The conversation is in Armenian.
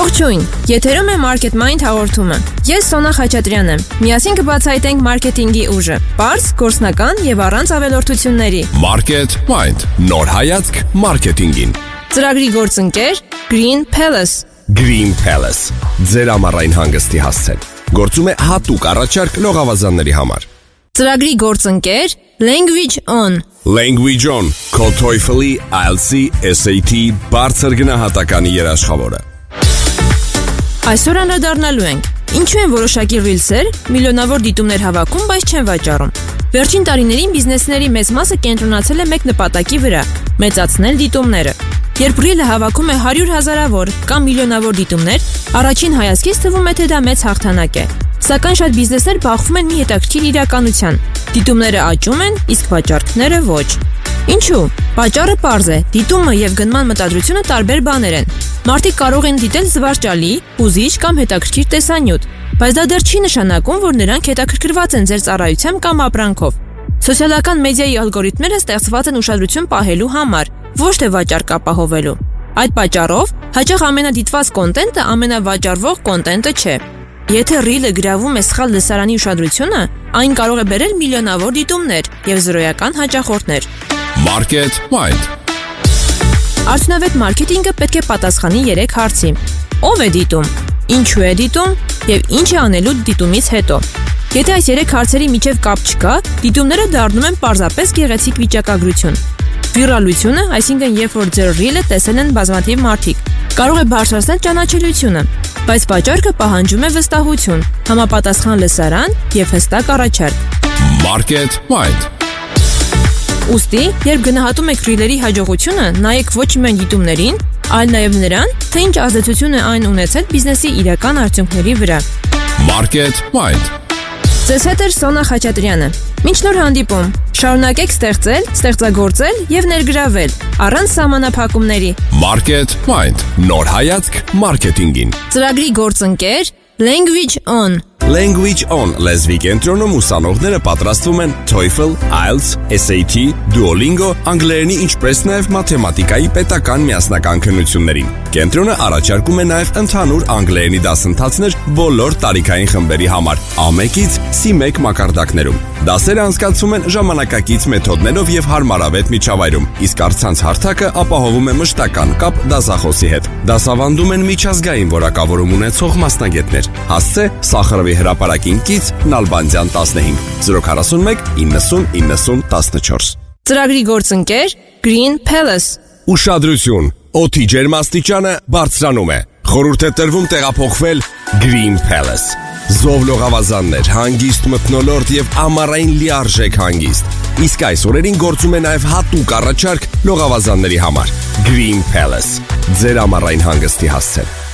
Ողջույն, եթերում է Market Mind հաղորդումը։ Ես Սոնա Խաչատրյանն եմ։ Միասին կբացահայտենք մարքեթինգի ուժը, պարզ, գործնական եւ առանց ավելորդությունների։ Market Mind, նոր հայացք մարքեթինգին։ Ծրագրի գործընկեր Green Palace։ Green Palace, ձեր ամառային հանգստի հասցեն։ Գործում է հատուկ առաջարկ լողավազանների համար։ Ծրագրի գործընկեր Language On։ Language On, քո TOEFL-ի, IELTS-ի, SAT բարձր գնահատականի երաշխավորը։ Այսօր անդրադառնալու ենք։ Ինչու են որոշակի ռիլսեր միլիոնավոր դիտումներ հավաքում, բայց չեն վաճառում։ Վերջին տարիներին բիզնեսների մեծ մասը կենտրոնացել է մեկ նպատակի վրա՝ մեծացնել դիտումները։ Երբ ռիլը հավաքում է 100,000-ավոր կամ միլիոնավոր դիտումներ, առաջին հայացքից թվում է, թե դա մեծ հաղթանակ է։ Սակայն շատ բիզնեսներ բախվում են մի հետաքրքիր իրականության։ Դիտումները աճում են, իսկ վաճառքները ոչ։ Ինչու՞։ Պատճառը պարզ է։ Դիտումը եւ գնման մտադրությունը տարբեր բաներ են։ Մարդիկ կարող են դիտել զվարճալի, հուզիչ կամ հետաքրքիր տեսանյութ, բայց դա դեռ չի նշանակում, որ նրանք հետաքրքրված են ձեր ծառայությամբ կամ ապրանքով։ Սոցիալական մեդիայի ալգորիթմները ստեղծված են ուշադրություն պահելու համար, ոչ թե վաճառք ապահովելու։ Այդ պատճառով հաճախ ամենադիտված կոնտենտը ամենավաճառվող կոնտենտը չէ։ Եթե ռիլը գրավում է սխալ լսարանի ուշադրությունը, այն կարող է բերել միլիոնավոր դիտումներ եւ զրոյական հաճախորդներ։ Market Mind։ Արդյունավետ մարքեթինգը պետք է պատասխանի 3 հարցի. ով է դիտում, ինչու է դիտում եւ ինչ է անելու դիտումից հետո։ Եթե այս 3 հարցերի միջև կապ չկա, դիտումները դառնում են պարզապես գեղեցիկ վիճակագրություն։ Վիրալությունը, այսինքն երբ որ ձեր ռիլը տեսել են բազմաթիվ մարդիկ, կարող է բարձրացնել ճանաչելիությունը, բայց վաճառքը պահանջում է վստահություն, համապատասխան լսարան եւ հստակ առաջարկ։ Market Mind։ Ուստի, երբ գնահատում եք ռիլերի հաջողությունը, նայեք ոչ միայն դիտումներին, այլ նաև նրան, թե ինչ ազդեցություն է այն ունեցել բիզնեսի իրական արդյունքների վրա։ Market Mind։ Ձեզ հետ է Սոնա Խաչատրյանը։ Մինչ նոր հանդիպում, շարունակեք ստեղծել, ստեղծագործել եւ ներգրավել առանց սահմանափակումների։ Market Mind, նոր հայացք մարքեթինգին։ Ծրագրի գործընկեր Language On։ Language On լեզվի կենտրոնում ուսանողները պատրաստվում են TOEFL, IELTS, SAT, Duolingo, անգլերենի ինչպես նաև մաթեմատիկայի պետական միասնական քննություններին։ Կենտրոնը առաջարկում է նաև ընդհանուր անգլերենի դասընթացներ բոլոր տարիքային խմբերի համար, A1-ից C1 մակարդակներում։ Դասերը անցկացվում են ժամանակակից մեթոդներով եւ հարմարավետ միջավայրում, իսկ առցանց հարթակը ապահովում է մշտական կապ դասախոսի հետ։ Դասավանդում են միջազգային որակավորում ունեցող մասնագետներ։ Հասցե Սախարովի հրապարակին կից Նալբանդյան 15 041 90 90 14։ Ծրագրի գործընկեր Green Palace։ Ուշադրություն, օդի ջերմաստիճանը բարձրանում է։ Խորհուրդ է տրվում տեղափոխվել Green Palace։ Զով լողավազաններ, հանգիստ մթնոլորտ եւ ամառային լիարժեք հանգիստ։ Իսկ այս օրերին գործում է նաեւ հատուկ առաջարկ լողավազանների համար։ Green Palace, ձեր ամառային հանգստի հասցեն։